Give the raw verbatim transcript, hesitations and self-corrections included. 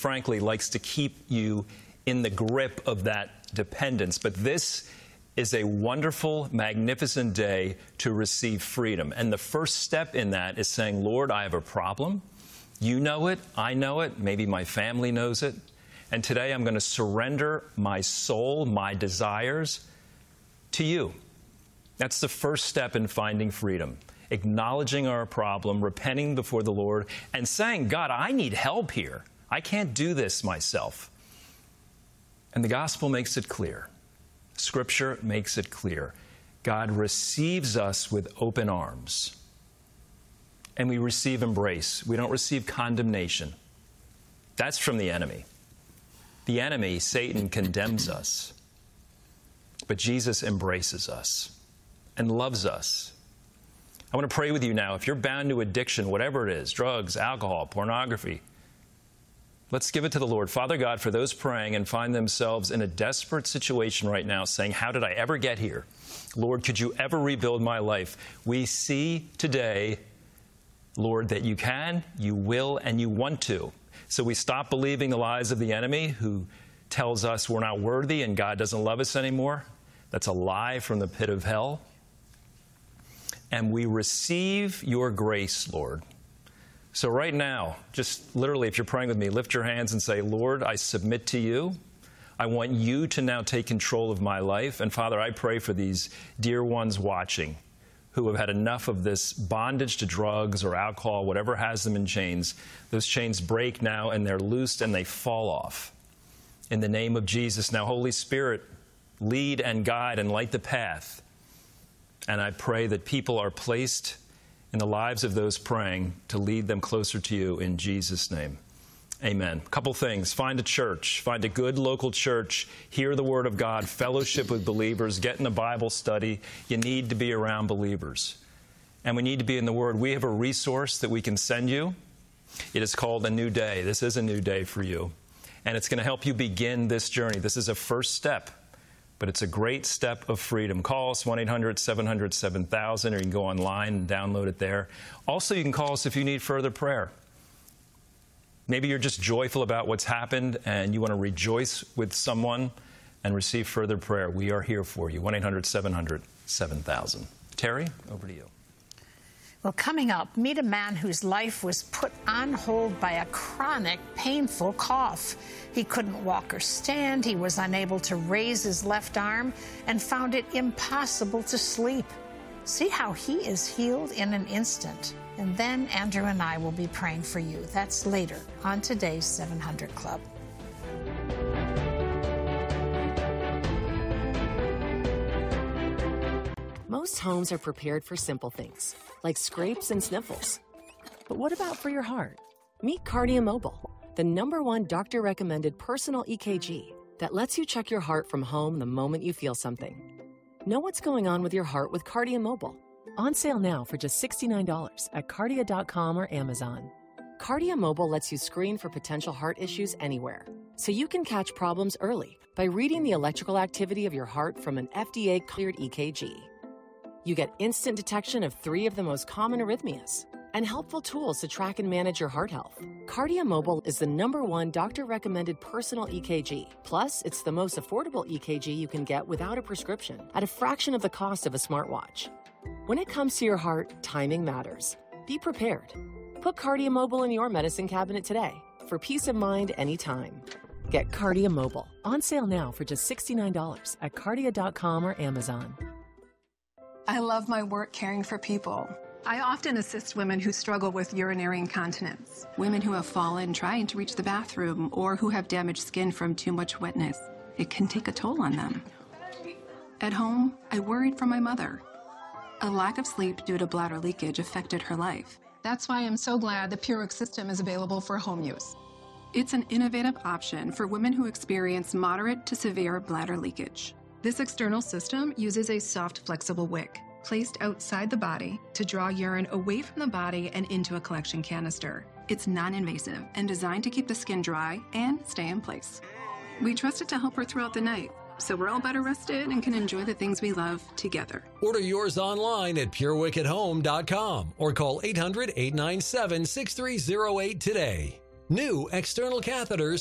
frankly, likes to keep you in the grip of that dependence. But this is a wonderful, magnificent day to receive freedom. And the first step in that is saying, Lord, I have a problem. You know it. I know it. Maybe my family knows it. And today I'm going to surrender my soul, my desires to you. That's the first step in finding freedom. Acknowledging our problem, repenting before the Lord, and saying, God, I need help here. I can't do this myself. And the gospel makes it clear. Scripture makes it clear. God receives us with open arms. And we receive embrace. We don't receive condemnation. That's from the enemy. The enemy, Satan, condemns us. But Jesus embraces us and loves us. I want to pray with you now. If you're bound to addiction, whatever it is, drugs, alcohol, pornography, let's give it to the Lord. Father God, for those praying and find themselves in a desperate situation right now, saying, how did I ever get here? Lord, could you ever rebuild my life? We see today, Lord, that you can, you will, and you want to. So we stop believing the lies of the enemy who tells us we're not worthy and God doesn't love us anymore. That's a lie from the pit of hell. And we receive your grace, Lord. So right now, just literally, if you're praying with me, lift your hands and say, Lord, I submit to you. I want you to now take control of my life. And Father, I pray for these dear ones watching who have had enough of this bondage to drugs or alcohol, whatever has them in chains. Those chains break now and they're loosed and they fall off. In the name of Jesus. Now, Holy Spirit, lead and guide and light the path. And I pray that people are placed in the lives of those praying to lead them closer to you in Jesus' name. Amen. A couple things. Find a church. Find a good local church. Hear the Word of God. Fellowship with believers. Get in a Bible study. You need to be around believers. And we need to be in the Word. We have a resource that we can send you. It is called A New Day. This is a new day for you. And it's going to help you begin this journey. This is a first step. But it's a great step of freedom. Call us, one eight hundred seven hundred seven thousand, or you can go online and download it there. Also, you can call us if you need further prayer. Maybe you're just joyful about what's happened and you want to rejoice with someone and receive further prayer. We are here for you. one eight hundred seven hundred seven thousand. Terry, over to you. Well, coming up, meet a man whose life was put on hold by a chronic, painful cough. He couldn't walk or stand. He was unable to raise his left arm and found it impossible to sleep. See how he is healed in an instant. And then Andrew and I will be praying for you. That's later on today's seven hundred Club. Most homes are prepared for simple things, like scrapes and sniffles. But what about for your heart? Meet Cardia Mobile, the number one doctor-recommended personal E K G that lets you check your heart from home the moment you feel something. Know what's going on with your heart with Cardia Mobile. On sale now for just sixty-nine dollars at cardia dot com or Amazon. Cardia Mobile lets you screen for potential heart issues anywhere, so you can catch problems early by reading the electrical activity of your heart from an F D A-cleared E K G. You get instant detection of three of the most common arrhythmias and helpful tools to track and manage your heart health. Cardia Mobile is the number one doctor-recommended personal E K G. Plus, it's the most affordable E K G you can get without a prescription at a fraction of the cost of a smartwatch. When it comes to your heart, timing matters. Be prepared. Put Cardia Mobile in your medicine cabinet today for peace of mind anytime. Get Cardia Mobile. On sale now for just sixty-nine dollars at cardia dot com or Amazon. I love my work caring for people. I often assist women who struggle with urinary incontinence. Women who have fallen trying to reach the bathroom or who have damaged skin from too much wetness. It can take a toll on them. At home, I worried for my mother. A lack of sleep due to bladder leakage affected her life. That's why I'm so glad the PureWick system is available for home use. It's an innovative option for women who experience moderate to severe bladder leakage. This external system uses a soft, flexible wick placed outside the body to draw urine away from the body and into a collection canister. It's non-invasive and designed to keep the skin dry and stay in place. We trust it to help her throughout the night, so we're all better rested and can enjoy the things we love together. Order yours online at pure wick at home dot com or call eight hundred, eight nine seven, six three zero eight today. New external catheters